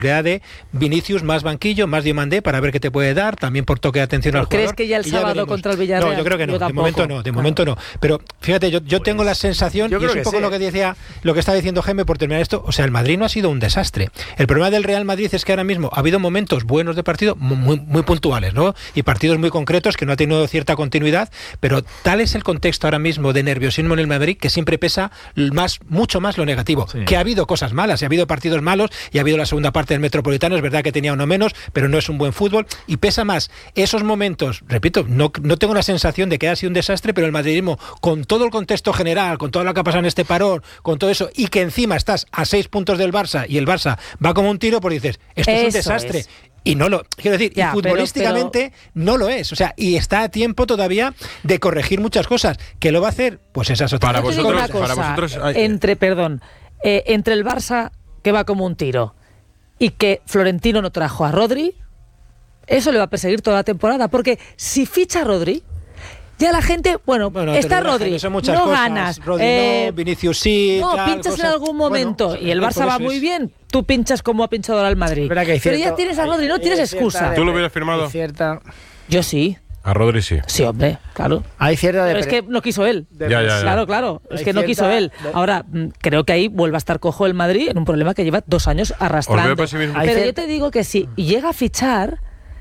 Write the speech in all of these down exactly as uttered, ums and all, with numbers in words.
de Vinicius más banquillo, más Diomandé para ver qué te puede dar, también por toque de atención al jugador. ¿Crees que ya el sábado ya contra el Villarreal? No, yo creo que no, de momento no, de claro. momento no. Pero fíjate, yo, yo pues, tengo la sensación, y es un poco sí. lo que decía, lo que está diciendo Jaime por terminar esto, o sea, el Madrid no ha sido un desastre. El problema del Real Madrid es que ahora mismo ha habido momentos buenos de partido, muy, muy puntuales, ¿no? Y partidos muy concretos que no ha tenido cierta continuidad, pero tal es el contexto ahora mismo de nerviosismo en el Madrid que siempre pesa más, mucho más lo negativo. Sí. Que ha habido cosas malas, y ha habido partidos malos, y ha habido la segunda parte del Metropolitano, es verdad que tenía uno menos, pero no es un buen fútbol, y pesa más esos momentos, repito, no, no tengo la sensación de que haya sido un desastre, pero el madridismo, con todo el contexto general, con todo lo que ha pasado en este parón, con todo eso, y que encima estás a seis puntos del Barça, y el Barça va como un tiro, pues dices, esto eso es un desastre. Es. Y no lo, quiero decir, ya, y futbolísticamente pero, pero... no lo es, o sea, y está a tiempo todavía de corregir muchas cosas. ¿Qué lo va a hacer? Pues esas otras para cosas. Vosotros, cosa, para vosotros hay... entre, perdón, eh, entre el Barça, que va como un tiro, y que Florentino no trajo a Rodri, eso le va a perseguir toda la temporada, porque si ficha a Rodri, ya la gente, bueno, bueno está Rodri, no cosas. ganas, Rodri eh, no, Vinicius sí, no, tal, pinchas cosas. en algún momento, bueno, y el Barça va muy bien, tú pinchas como ha pinchado ahora el Madrid, pero cierto, ya tienes a Rodri, no tienes excusa. ¿Tú lo hubieras firmado? Cierta... Yo sí. A Rodri sí. Sí, hombre, claro. Hay cierta Pero es que no quiso él. Ya, ya, ya. Claro, claro. Es que no quiso él. Ahora, creo que ahí vuelve a estar cojo el Madrid en un problema que lleva dos años arrastrando. Pero yo te digo que si llega a fichar,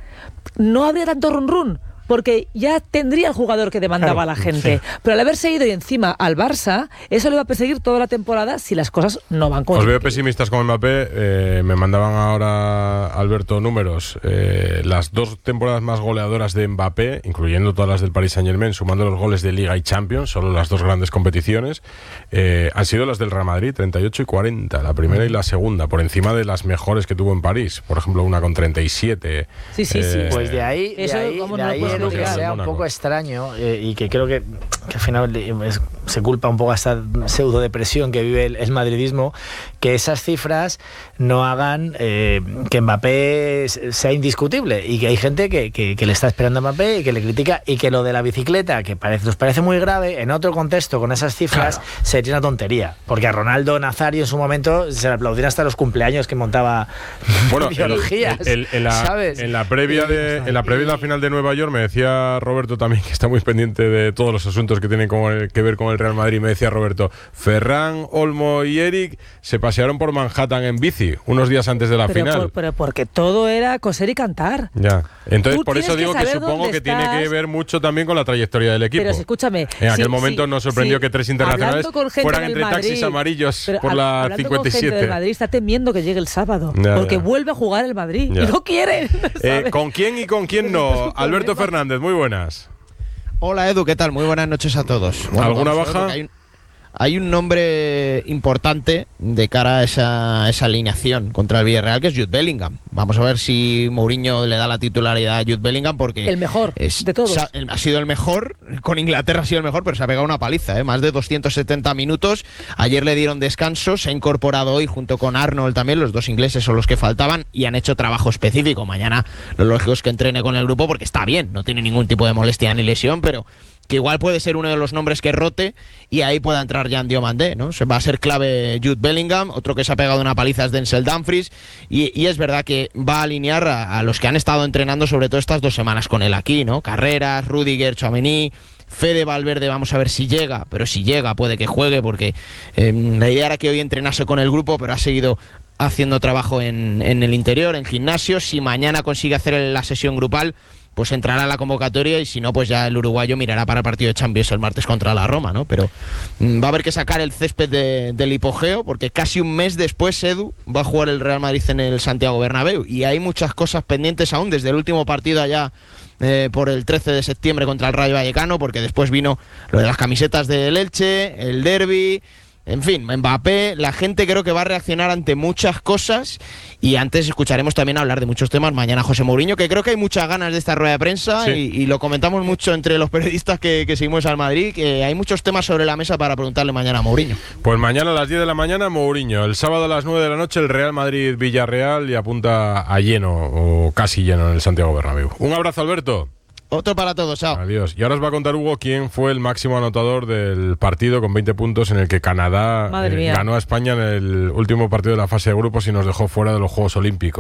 no habría tanto run run, porque ya tendría el jugador que demandaba claro, a la gente. Sí. Pero al haberse ido y encima al Barça, eso le va a perseguir toda la temporada si las cosas no van con Os veo pesimistas con Mbappé. Eh, me mandaban ahora, Alberto, números. Eh, las dos temporadas más goleadoras de Mbappé, incluyendo todas las del Paris Saint-Germain, sumando los goles de Liga y Champions, solo las dos grandes competiciones, eh, han sido las del Real Madrid, treinta y ocho y cuarenta, la primera y la segunda, por encima de las mejores que tuvo en París. Por ejemplo, una con treinta y siete. Sí, sí, eh, sí. Pues de ahí, de eso, ahí, ¿cómo de no ahí lo es lo que sea un poco extraño eh, y que creo que, que al final es, se culpa un poco a esta pseudo depresión que vive el, el madridismo, que esas cifras no hagan eh, que Mbappé sea indiscutible, y que hay gente que, que, que le está esperando a Mbappé y que le critica, y que lo de la bicicleta, que parece, nos parece muy grave, en otro contexto con esas cifras claro. sería una tontería, porque a Ronaldo Nazario en su momento se le aplaudían hasta los cumpleaños que montaba bueno, biologías, el, el, el, en, la, ¿sabes? En la previa de, en la previa de la final de Nueva York me decía Roberto también, que está muy pendiente de todos los asuntos que tienen con el, que ver con el Real Madrid, me decía Roberto, Ferran, Olmo y Eric se pasearon por Manhattan en bici unos días antes de la pero final. Por, pero porque todo era coser y cantar. Ya. Entonces Tú por eso digo que, que supongo que estás... tiene que ver mucho también con la trayectoria del equipo. Pero escúchame. En aquel sí, momento sí, nos sorprendió sí. que tres internacionales fueran entre Madrid, taxis amarillos por al, la cincuenta y siete. Con gente del Madrid está temiendo que llegue el sábado, ya, porque ya. vuelve a jugar el Madrid ya. y no quiere. Eh, ¿Con quién y con quién no? Alberto Fernández, muy buenas. Hola Edu, ¿qué tal? Muy buenas noches a todos. Bueno, ¿alguna baja? Hay un, hay un nombre importante de cara a esa, esa alineación contra el Villarreal, que es Jude Bellingham. Vamos a ver si Mourinho le da la titularidad a Jude Bellingham, porque el mejor es, de todos. Ha, ha sido el mejor, con Inglaterra ha sido el mejor, pero se ha pegado una paliza, ¿eh? Más de doscientos setenta minutos. Ayer le dieron descanso, se ha incorporado hoy junto con Arnold también, los dos ingleses son los que faltaban, y han hecho trabajo específico. Mañana lo lógico es que entrene con el grupo, porque está bien, no tiene ningún tipo de molestia ni lesión, pero que igual puede ser uno de los nombres que rote y ahí pueda entrar Jan Diomandé, ¿no? Se va a ser clave Jude Bellingham, otro que se ha pegado una paliza es Denzel Dumfries, y, y es verdad que va a alinear a, a los que han estado entrenando sobre todo estas dos semanas con él aquí, ¿no? Carreras, Rudiger, Tchouaméni, Fede Valverde, vamos a ver si llega, pero si llega puede que juegue, porque eh, la idea era que hoy entrenase con el grupo, pero ha seguido haciendo trabajo en, en el interior, en gimnasio. Si mañana consigue hacer la sesión grupal, pues entrará a la convocatoria, y si no, pues ya el uruguayo mirará para el partido de Champions el martes contra la Roma, ¿no? Pero mmm, va a haber que sacar el césped de, del hipogeo, porque casi un mes después, Edu, va a jugar el Real Madrid en el Santiago Bernabéu, y hay muchas cosas pendientes aún, desde el último partido allá eh, por el trece de septiembre contra el Rayo Vallecano, porque después vino lo de las camisetas del Elche, el derbi. En fin, Mbappé, la gente creo que va a reaccionar ante muchas cosas, y antes escucharemos también hablar de muchos temas mañana José Mourinho, que creo que hay muchas ganas de esta rueda de prensa, sí. y, y lo comentamos mucho entre los periodistas que, que seguimos al Madrid, que hay muchos temas sobre la mesa para preguntarle mañana a Mourinho. Pues mañana a las diez de la mañana Mourinho, el sábado a las nueve de la noche el Real Madrid-Villarreal, y apunta a lleno o casi lleno en el Santiago Bernabéu. Un abrazo, Alberto. Otro para todos, chao. Adiós. Y ahora os va a contar Hugo quién fue el máximo anotador del partido con veinte puntos en el que Canadá eh, ganó a España en el último partido de la fase de grupos y nos dejó fuera de los Juegos Olímpicos.